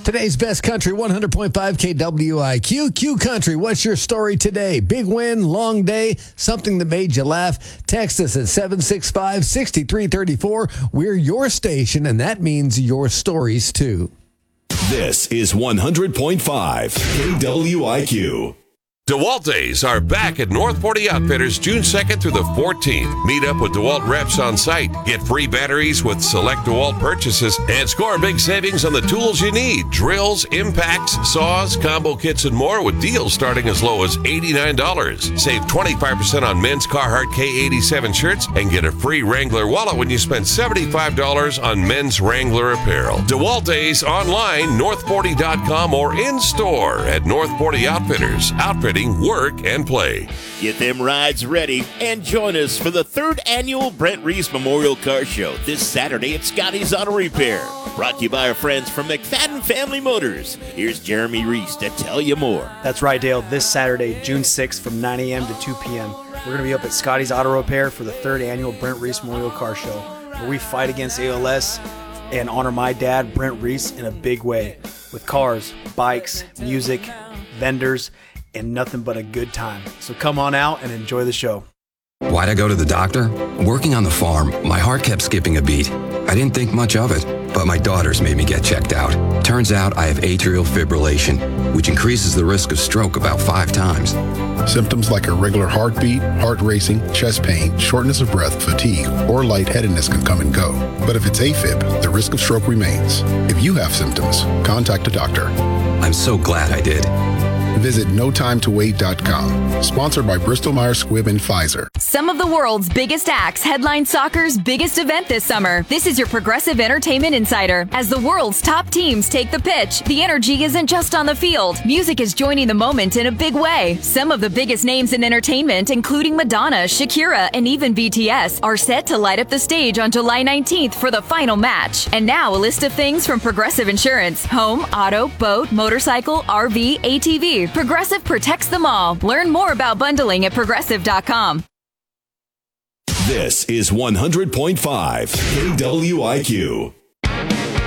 Today's best country, 100.5 KWIQ. Q Country, what's your story today? Big win, long day, something that made you laugh? Text us at 765-6334. We're your station, and that means your stories, too. This is 100.5 KWIQ. DeWalt Days are back at North 40 Outfitters June 2nd through the 14th. Meet up with DeWalt reps on site. Get free batteries with select DeWalt purchases and score big savings on the tools you need. Drills, impacts, saws, combo kits, and more with deals starting as low as $89. Save 25% on men's Carhartt K87 shirts and get a free Wrangler wallet when you spend $75 on men's Wrangler apparel. DeWalt Days online, north40.com or in store at North 40 Outfitters. Outfitting, work, and play. Get them rides ready and join us for the 3rd annual Brent Reese Memorial Car Show this Saturday at Scotty's Auto Repair. Brought to you by our friends from McFadden Family Motors. Here's Jeremy Reese to tell you more. That's right, Dale. This Saturday, June 6th from 9 a.m. to 2 p.m., we're going to be up at Scotty's Auto Repair for the 3rd annual Brent Reese Memorial Car Show, where we fight against ALS and honor my dad, Brent Reese, in a big way with cars, bikes, music, vendors, and nothing but a good time. So come on out and enjoy the show. Why'd I go to the doctor? Working on the farm, my heart kept skipping a beat. I didn't think much of it, but my daughters made me get checked out. Turns out I have atrial fibrillation, which increases the risk of stroke about 5 times. Symptoms like irregular heartbeat, heart racing, chest pain, shortness of breath, fatigue, or lightheadedness can come and go. But if it's AFib, the risk of stroke remains. If you have symptoms, contact a doctor. I'm so glad I did. Visit NoTimeToWait.com. Sponsored by Bristol-Myers Squibb and Pfizer. Some of the world's biggest acts headline soccer's biggest event this summer. This is your Progressive Entertainment Insider. As the world's top teams take the pitch, the energy isn't just on the field. Music is joining the moment in a big way. Some of the biggest names in entertainment, including Madonna, Shakira, and even BTS, are set to light up the stage on July 19th for the final match. And now a list of things from Progressive Insurance. Home, auto, boat, motorcycle, RV, ATV. Progressive protects them all. Learn more about bundling at progressive.com. This is 100.5 KWIQ.